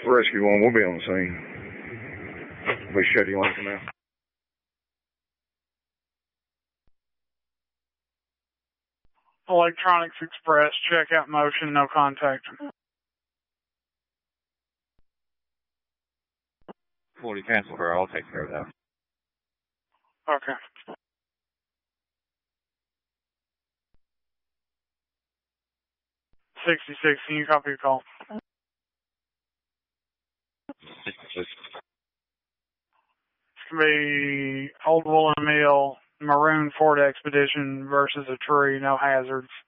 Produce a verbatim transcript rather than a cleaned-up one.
Rescue one, we'll be on the scene. We'll shut you on now. Electronics Express, checkout motion, no contact. forty transfer, I'll take care of that. Okay. sixty-six, can you copy your call? sixty-six. It's going to be Old Woolen Mill, Maroon Ford Expedition versus a tree, no hazards.